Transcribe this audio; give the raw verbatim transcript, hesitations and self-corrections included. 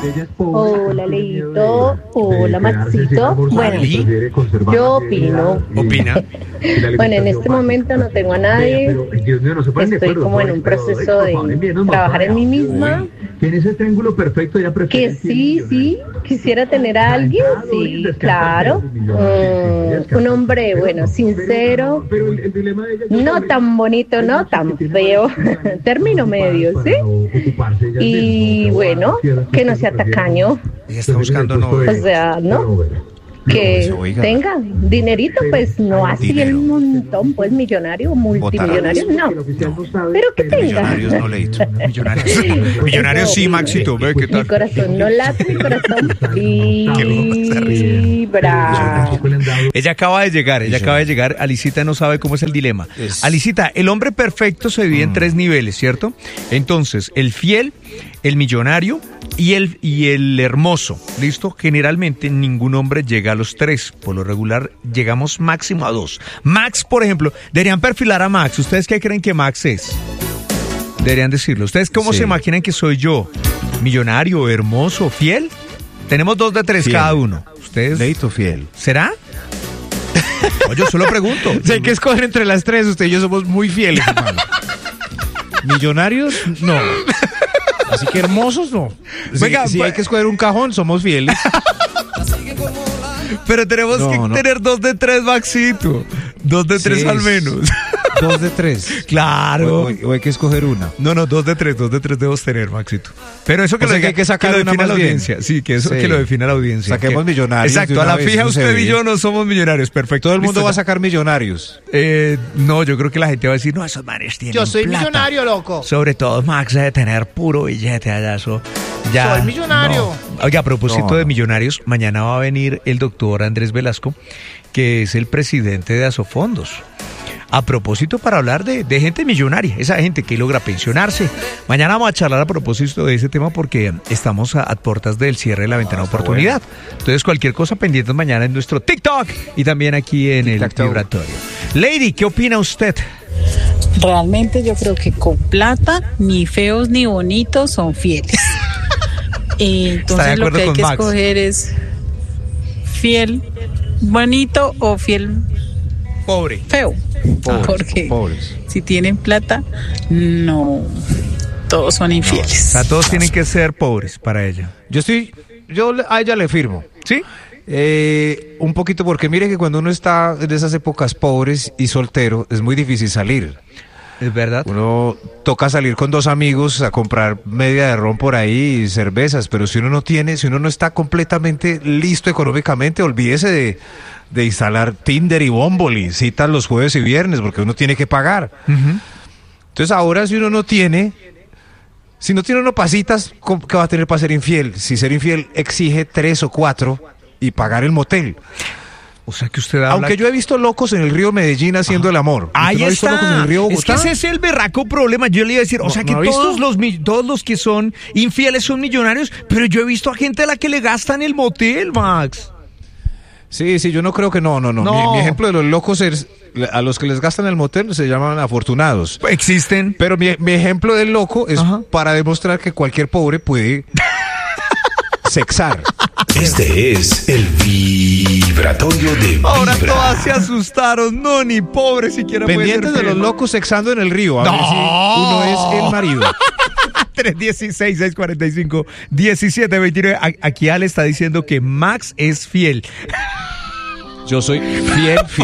Hola, Leito. Hola, Maxito. Bueno, yo opino. ¿Opina? Bueno, en este momento no tengo a nadie. Estoy como en un proceso de trabajar en mí misma. Que en ese triángulo perfecto ya Que sí, sí, quisiera tener a alguien, sí, claro. Mm, un hombre, bueno, sincero, no tan bonito, no tan feo, término medio, ¿sí? Y bueno, que no sea tacaño. Ella está buscando O novio. sea, ¿no? Que No, oiga. tenga dinerito, pues no así Dinero. el montón, pues millonario, multimillonario, no. Pero que tenga. Millonarios no leíto. Millonarios. Millonarios sí, Maxito. Ve qué Mi tal. corazón no late, mi corazón vibra. Ella acaba de llegar, ella acaba de llegar. Alicita no sabe cómo es el dilema. Es- Alicita, el hombre perfecto se divide en tres niveles, ¿cierto? Entonces, el fiel, el millonario y el, y el hermoso. ¿Listo? Generalmente ningún hombre llega a los tres. Por lo regular, llegamos máximo a dos. Max, por ejemplo, deberían perfilar a Max. ¿Ustedes qué creen que Max es? Deberían decirlo. ¿Ustedes cómo Sí. se imaginan que soy yo? ¿Millonario, hermoso, fiel? Tenemos dos de tres Fiel. cada uno. ¿Ustedes? Leito fiel. ¿Será? No, yo solo pregunto. Si hay que escoger entre las tres, usted y yo somos muy fieles, hermano. Millonarios, no. Así que hermosos, no. Si, Venga, si pa- hay que escoger un cajón, somos fieles. Pero tenemos No, que no. tener dos de tres, Maxito. Dos de tres Sí, al menos. Dos de tres. Claro. O, o- o hay que escoger una. No, no, dos de tres, dos de tres debemos tener, Maxito. Pero eso que O lo sea que diga- hay que sacar lo una defina más la bien. audiencia. Sí, que eso Sí. que lo defina la audiencia. Saquemos Que- millonarios de Exacto, a una la vez, fija eso se usted y ve. yo no somos millonarios. Perfecto. Todo el mundo Listo, va a ya. sacar millonarios. Eh, no, yo creo que la gente va a decir, no, esos manes tienen Yo soy plata. millonario, loco. Sobre todo Max debe tener puro billete allá. Eso, ya, Soy millonario. no. Oiga, a propósito No, de no. millonarios, mañana va a venir el doctor Andrés Velasco, que es el presidente de Asofondos. A propósito, para hablar de, de gente millonaria, esa gente que logra pensionarse. Mañana vamos a charlar a propósito de ese tema porque estamos a, a puertas del cierre de la ventana de oportunidad. Entonces, cualquier cosa pendiente mañana en nuestro TikTok y también aquí en el Tic-tac-toe. vibratorio. Lady, ¿qué opina usted? Realmente yo creo que con plata ni feos ni bonitos son fieles. Eh, Está de Entonces lo acuerdo que hay con que Max. escoger es fiel bonito o fiel Pobre. feo. Pobres, Porque pobres. si tienen plata, no, todos son O infieles. sea, todos tienen que ser pobres para ella. Yo estoy, yo le- a ella le firmo. ¿Sí? Eh, un poquito porque mire que cuando uno está en esas épocas pobres y soltero, es muy difícil salir. Es verdad. Uno toca salir con dos amigos a comprar media de ron por ahí y cervezas, pero si uno no tiene, si uno no está completamente listo económicamente, olvídese de, de instalar Tinder y Bumble y citas los jueves y viernes, porque uno tiene que pagar. Ujú. Entonces ahora si uno no tiene, si no tiene uno pasitas, ¿cómo- ¿qué va a tener para ser infiel? Si ser infiel exige tres o cuatro y pagar el motel. O sea que usted habla... Aunque yo he visto locos en el río Medellín haciendo el amor. ¿Usted Ahí no ha visto locos en está. el río Es que Bogotá? ese es el berraco problema. Yo le iba a decir, o ¿No- sea que no ha visto? todos los, mi- todos los que son infieles son millonarios, pero yo he visto a gente a la que le gastan el motel, Max. Sí, sí, yo no creo que no, no, no. No. Mi, mi ejemplo de los locos es, a los que les gastan el motel se llaman afortunados. Existen. Pero mi, mi ejemplo del loco es Ajá. para demostrar que cualquier pobre puede sexar. Este es el vibratorio de Ahora Vibra. todas se asustaron. No, ni pobre siquiera puede ser Pendientes de los fiel. locos sexando en el río. A No. ver si uno es el marido. tres dieciséis, seis cuarenta y cinco, diecisiete veintinueve. A- Aquí Ale está diciendo que Max es fiel. Yo soy fiel, fiel.